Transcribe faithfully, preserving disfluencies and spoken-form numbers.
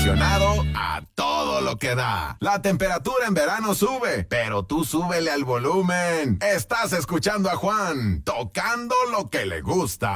acondicionado a todo lo que da. La temperatura en verano sube, pero tú súbele al volumen. Estás escuchando a Juan, tocando lo que le gusta.